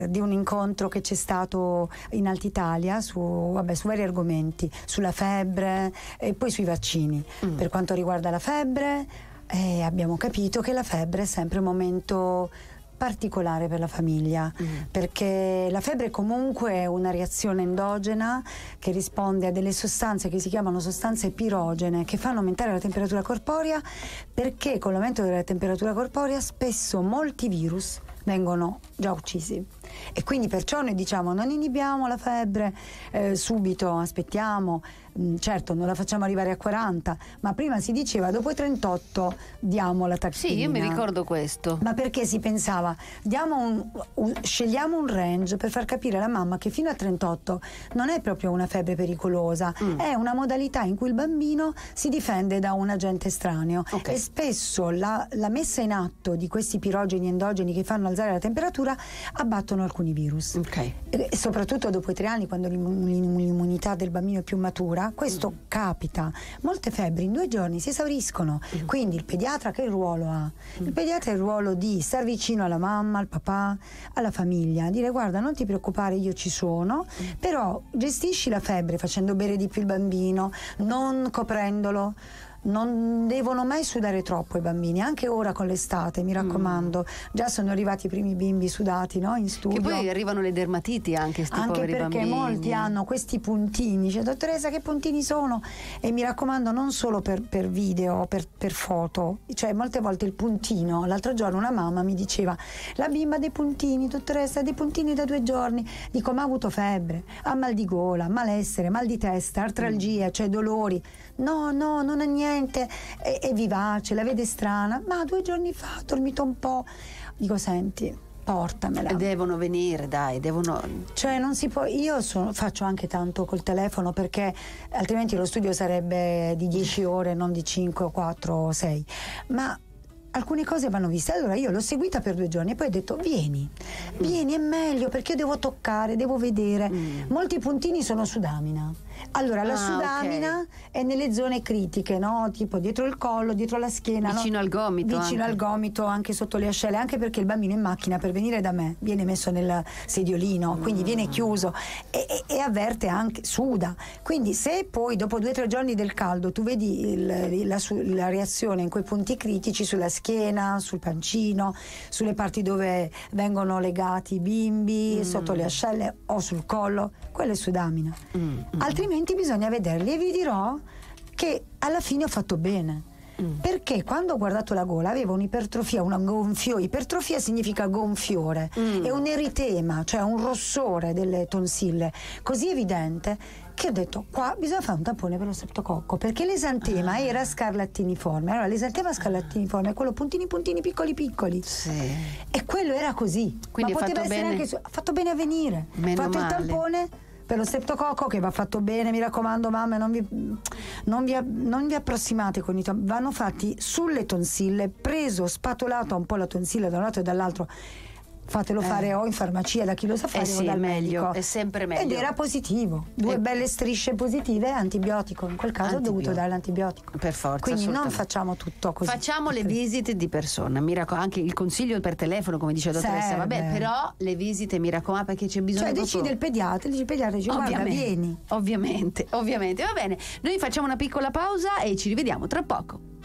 di un incontro che c'è stato in Alta Italia su vari argomenti, sulla febbre e poi sui vaccini. Per quanto riguarda la febbre, abbiamo capito che la febbre è sempre un momento particolare per la famiglia, perché la febbre comunque è una reazione endogena che risponde a delle sostanze che si chiamano sostanze pirogene, che fanno aumentare la temperatura corporea, perché con l'aumento della temperatura corporea spesso molti virus vengono già uccisi, e quindi perciò noi diciamo non inibiamo la febbre subito, aspettiamo, certo non la facciamo arrivare a 40, ma prima si diceva dopo i 38 diamo la tachipirina. Sì, io mi ricordo questo. Ma perché si pensava scegliamo un range per far capire alla mamma che fino a 38 non è proprio una febbre pericolosa, è una modalità in cui il bambino si difende da un agente estraneo, e spesso la messa in atto di questi pirogeni endogeni che fanno alzare la temperatura abbattono alcuni virus, e soprattutto dopo i 3 anni, quando l'immunità del bambino è più matura, questo capita. Molte febbri in 2 giorni si esauriscono, quindi il pediatra che ruolo ha? Il pediatra ha il ruolo di star vicino alla mamma, al papà, alla famiglia, dire guarda non ti preoccupare, io ci sono, però gestisci la febbre facendo bere di più il bambino, non coprendolo. Non devono mai sudare troppo i bambini, anche ora con l'estate, mi raccomando. Già sono arrivati i primi bimbi sudati, no? In studio. Che poi arrivano le dermatiti anche poveri perché bambini. Molti hanno questi puntini, cioè dottoressa che puntini sono? E mi raccomando non solo per video, per foto, cioè molte volte il puntino. L'altro giorno una mamma mi diceva la bimba ha dei puntini, dottoressa ha dei puntini da 2 giorni. Dico ma ha avuto febbre, ha mal di gola, malessere, mal di testa, artralgia, cioè dolori. No, non ha niente, è vivace, la vede strana, ma 2 giorni fa ha dormito un po'. Dico senti, portamela. Devono venire, dai, Cioè non si può, faccio anche tanto col telefono, perché altrimenti lo studio sarebbe di 10 ore, non di 5 o 4 o 6, ma alcune cose vanno viste. Allora io l'ho seguita per 2 giorni e poi ho detto vieni, è meglio, perché io devo toccare, devo vedere. Molti puntini sono sudamina. Allora la sudamina è nelle zone critiche, no? Tipo dietro il collo, dietro la schiena, vicino al gomito, al gomito, anche sotto le ascelle, anche perché il bambino in macchina per venire da me viene messo nel sediolino, quindi viene chiuso e avverte anche, suda. Quindi se poi dopo 2 o 3 giorni del caldo tu vedi la reazione in quei punti critici, sulla schiena, sul pancino, sulle parti dove vengono legati i bimbi, sotto le ascelle o sul collo, quella è sudamina. Altrimenti bisogna vederli, e vi dirò che alla fine ho fatto bene, perché quando ho guardato la gola avevo un'ipertrofia, ipertrofia significa gonfiore, e un eritema, cioè un rossore delle tonsille così evidente che ho detto qua bisogna fare un tampone per lo streptococco, perché l'esantema era scarlattiniforme. Allora l'esantema scarlattiniforme è quello puntini piccoli, e quello era così. Quindi ma poteva essere bene. Ha fatto bene a venire. Ho fatto il tampone per lo streptococco, che va fatto bene, mi raccomando mamme, non vi approssimate con i tamponi, vanno fatti sulle tonsille, preso, spatolato un po' la tonsilla da un lato e dall'altro. Fatelo fare o in farmacia da chi lo sa fare o dal medico. È sempre meglio. Ed era positivo, 2 belle strisce positive, antibiotico. In quel caso ho dovuto dare l'antibiotico. Per forza. Quindi non facciamo tutto così. Facciamo le visite di persona. Mi raccomando, anche il consiglio per telefono, come dice la dottoressa. Vabbè, però le visite, mi raccomando, perché c'è bisogno. Cioè decide il pediatra, dice guarda, vieni. Ovviamente. Va bene. Noi facciamo una piccola pausa e ci rivediamo tra poco.